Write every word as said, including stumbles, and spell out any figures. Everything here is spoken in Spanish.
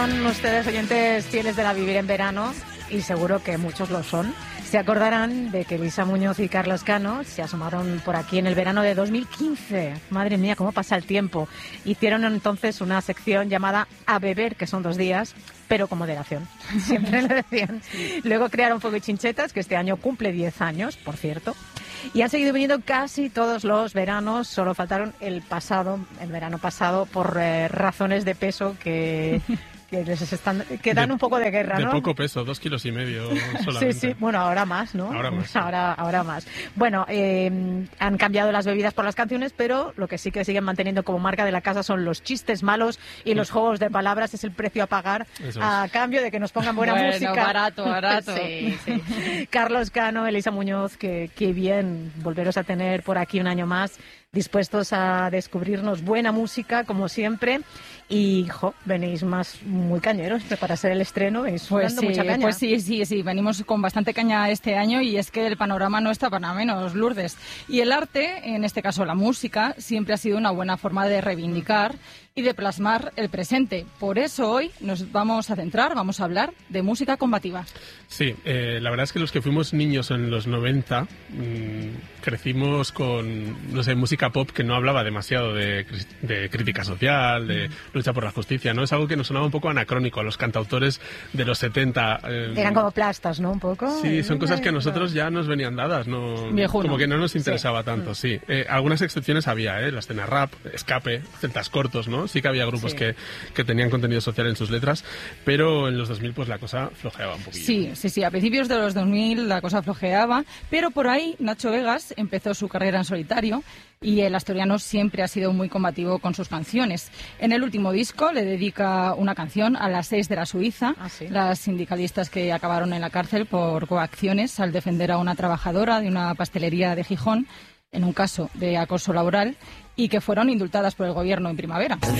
son ustedes oyentes fieles de la Vivir en Verano, y seguro que muchos lo son, se acordarán de que Elisa Muñoz y Carlos Cano se asomaron por aquí en el verano de dos mil quince. Madre mía, cómo pasa el tiempo. Hicieron entonces una sección llamada A Beber, que son dos días, pero con moderación. Siempre lo decían. Luego crearon Fuego y Chinchetas, que este año cumple diez años, por cierto. Y han seguido viniendo casi todos los veranos, solo faltaron el pasado, el verano pasado, por eh, razones de peso que... que les están, que dan de, un poco de guerra, de ¿no? De poco peso, dos kilos y medio solamente. Sí, sí, bueno, ahora más, ¿no? Ahora más. Ahora, ahora más. Bueno, eh, han cambiado las bebidas por las canciones, pero lo que sí que siguen manteniendo como marca de la casa son los chistes malos y los juegos de palabras. Es el precio a pagar Eso a es. cambio de que nos pongan buena bueno, música. barato, barato. Sí, sí. Carlos Cano, Elisa Muñoz, que, que bien volveros a tener por aquí un año más, dispuestos a descubrirnos buena música, como siempre. Y, jo, venís más muy cañeros para ser el estreno, veis pues dando sí, mucha caña. Pues sí, sí, sí, venimos con bastante caña este año, y es que el panorama no está para menos, Lourdes. Y el arte, en este caso la música, siempre ha sido una buena forma de reivindicar y de plasmar el presente. Por eso hoy nos vamos a centrar, vamos a hablar de música combativa. Sí, eh, la verdad es que los que fuimos niños en los noventa mmm, crecimos con, no sé, música pop que no hablaba demasiado de, de crítica social, de lucha por la justicia, ¿no? Es algo que nos sonaba un poco anacrónico a los cantautores de los setenta. Eh, Eran como plastas, ¿no? Un poco. Sí, son cosas que a nosotros ya nos venían dadas, ¿no? Viejuno. Como que no nos interesaba Sí. tanto, sí. Eh, algunas excepciones había, ¿eh? La escena rap, escape, celtas cortos, ¿no? Sí que había grupos Sí. que, que tenían contenido social en sus letras, pero en los dos mil pues la cosa flojeaba un poquillo. Sí, sí, sí, a principios de los dos mil la cosa flojeaba, pero por ahí Nacho Vegas empezó su carrera en solitario, y el asturiano siempre ha sido muy combativo con sus canciones. En el último disco le dedica una canción a las seis de la Suiza, ¿Ah, sí? las sindicalistas que acabaron en la cárcel por coacciones al defender a una trabajadora de una pastelería de Gijón en un caso de acoso laboral, y que fueron indultadas por el gobierno en primavera.